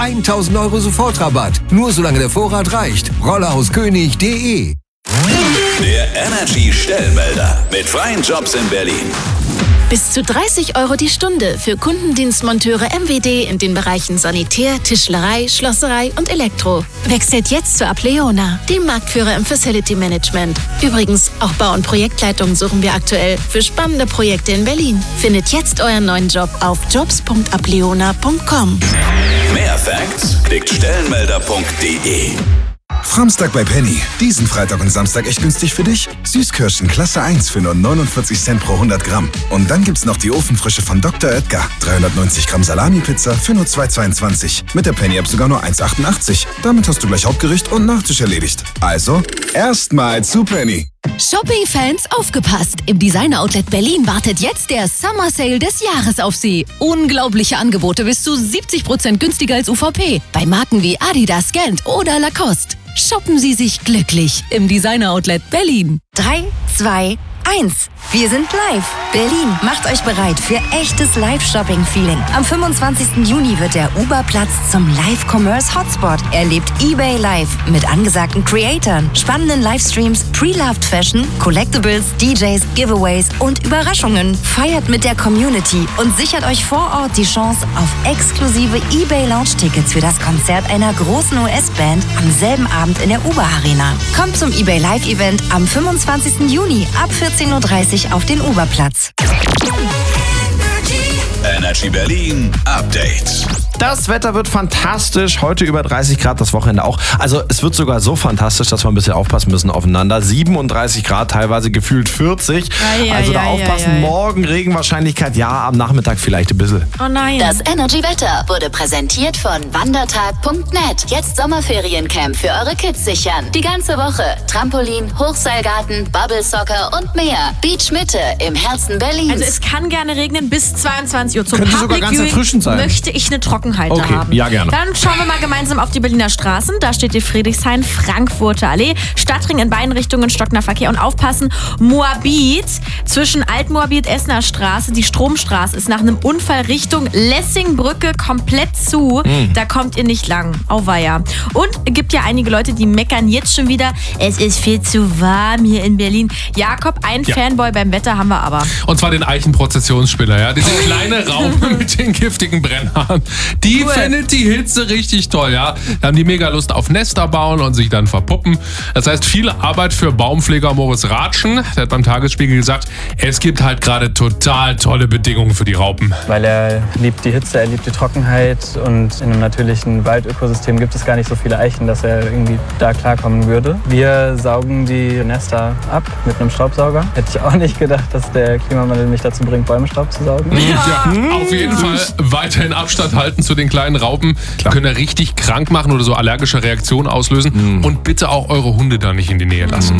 1.000 € Sofortrabatt. Nur solange der Vorrat reicht. Rollerhauskönig.de. Der Energy Stellmelder mit freien Jobs in Berlin. Bis zu 30 € die Stunde für Kundendienstmonteure MWD in den Bereichen Sanitär, Tischlerei, Schlosserei und Elektro. Wechselt jetzt zu Apleona, dem Marktführer im Facility Management. Übrigens, auch Bau- und Projektleitung suchen wir aktuell für spannende Projekte in Berlin. Findet jetzt euren neuen Job auf jobs.apleona.com. Mehr Facts klickt stellenmelder.de. Samstag bei Penny. Diesen Freitag und Samstag echt günstig für dich. Süßkirschen Klasse 1 für nur 49 Cent pro 100 Gramm. Und dann gibt's noch die Ofenfrische von Dr. Oetker. 390 Gramm Salami-Pizza für nur 2,22. Mit der Penny-App sogar nur 1,88. Damit hast du gleich Hauptgericht und Nachtisch erledigt. Also, erstmal zu Penny. Shopping-Fans, aufgepasst! Im Designer-Outlet Berlin wartet jetzt der Summer Sale des Jahres auf Sie. Unglaubliche Angebote bis zu 70% günstiger als UVP. Bei Marken wie Adidas, Gant oder Lacoste. Shoppen Sie sich glücklich im Designer-Outlet Berlin. 3, 2, 1. Wir sind live. Berlin, macht euch bereit für echtes Live-Shopping-Feeling. Am 25. Juni wird der Uber-Platz zum Live-Commerce-Hotspot. Erlebt eBay Live mit angesagten Creatoren, spannenden Livestreams, Pre-Loved Fashion, Collectibles, DJs, Giveaways und Überraschungen. Feiert mit der Community und sichert euch vor Ort die Chance auf exklusive eBay-Lounge-Tickets für das Konzert einer großen US-Band am selben Abend in der Uber-Arena. Kommt zum eBay Live-Event am 25. Juni ab 14:30 Uhr auf den Uberplatz. Energy Berlin Update. Das Wetter wird fantastisch. Heute über 30 Grad, das Wochenende auch. Also es wird sogar so fantastisch, dass wir ein bisschen aufpassen müssen aufeinander. 37 Grad, teilweise gefühlt 40. Also da aufpassen. Morgen Regenwahrscheinlichkeit, ja, am Nachmittag vielleicht ein bisschen. Oh nein. Das Energy-Wetter wurde präsentiert von Wandertag.net. Jetzt Sommerferiencamp für eure Kids sichern. Die ganze Woche. Trampolin, Hochseilgarten, Bubble Soccer und mehr. Beach Mitte im Herzen Berlins. Also es kann gerne regnen bis 22 Uhr. Zum Könnte sogar Public ganz Viewing erfrischend sein. möchte ich eine Trockenheit haben. Ja, gerne. Dann schauen wir mal gemeinsam auf die Berliner Straßen. Da steht die Friedrichshain, Frankfurter Allee, Stadtring in beiden Richtungen, stockender Verkehr. Und aufpassen, Moabit zwischen Altmoabit, Essener Straße, die Stromstraße ist nach einem Unfall Richtung Lessingbrücke komplett zu. Da kommt ihr nicht lang. Auweia. Und es gibt ja einige Leute, die meckern jetzt schon wieder, es ist viel zu warm hier in Berlin. Jakob, ein Fanboy beim Wetter haben wir aber. Und zwar den Eichenprozessionsspinner, ja. Diese kleine Raupe mit den giftigen Brennhaaren. Die findet die Hitze richtig toll, ja. Da haben die mega Lust auf Nester bauen und sich dann verpuppen. Das heißt, viel Arbeit für Baumpfleger Moritz Ratschen. Der hat beim Tagesspiegel gesagt, es gibt halt gerade total tolle Bedingungen für die Raupen. Weil er liebt die Hitze, er liebt die Trockenheit und in einem natürlichen Waldökosystem gibt es gar nicht so viele Eichen, dass er irgendwie da klarkommen würde. Wir saugen die Nester ab mit einem Staubsauger. Hätte ich auch nicht gedacht, dass der Klimawandel mich dazu bringt, Bäume Staub zu saugen. Ja, auf jeden Fall weiterhin Abstand halten zu den kleinen Raupen. Können ja richtig krank machen oder so allergische Reaktionen auslösen. Und bitte auch eure Hunde da nicht in die Nähe lassen.